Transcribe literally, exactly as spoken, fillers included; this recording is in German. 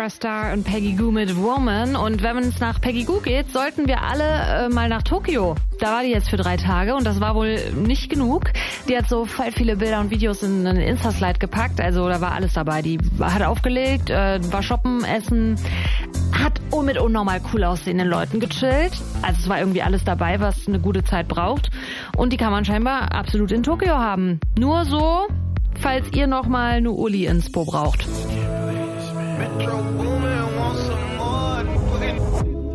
Barbra Starr und Peggy Gou mit Woman. Und wenn es nach Peggy Gou geht, sollten wir alle äh, mal nach Tokio. Da war die jetzt für drei Tage und das war wohl nicht genug. Die hat so voll viele Bilder und Videos in einen Insta-Slide gepackt. Also da war alles dabei. Die hat aufgelegt, äh, war shoppen, essen, hat mit unnormal cool aussehenden Leuten gechillt. Also es war irgendwie alles dabei, was eine gute Zeit braucht. Und die kann man scheinbar absolut in Tokio haben. Nur so, falls ihr nochmal eine Uli-Inspo braucht. Metro Boomin